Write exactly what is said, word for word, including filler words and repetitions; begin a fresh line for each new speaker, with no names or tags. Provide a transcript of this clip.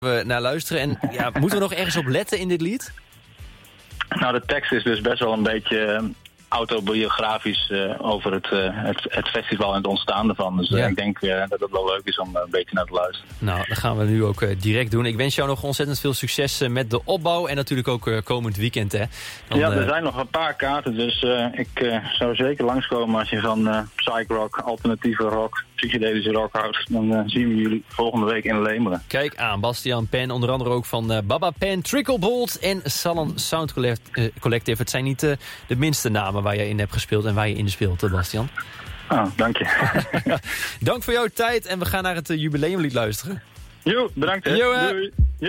we naar luisteren. En ja, moeten we nog ergens op letten in dit lied?
Nou, de tekst is dus best wel een beetje autobiografisch uh, over het, uh, het, het festival en het ontstaan ervan. Dus uh,
ja.
ik denk uh, dat het wel leuk is om uh, een beetje naar te luisteren.
Nou, dat gaan we nu ook uh, direct doen. Ik wens jou nog ontzettend veel succes uh, met de opbouw en natuurlijk ook uh, komend weekend. Hè. Dan,
ja, er
uh...
zijn nog een paar kaarten, dus uh, ik uh, zou zeker langskomen als je van uh, psych-rock, alternatieve rock, psychedelische rock houdt. Dan uh, zien we jullie volgende week in Leemeren.
Kijk aan, Bastiaan Pen, onder andere ook van uh, Baba Pen, Tricklebolt en Salon Sound Collective. Het zijn niet uh, de minste namen waar je in hebt gespeeld en waar je in speelt, Bastiaan.
Oh, dank je.
Dank voor jouw tijd en we gaan naar het uh, jubileumlied luisteren.
Jo, bedankt. Hè.
Jo,
Doei.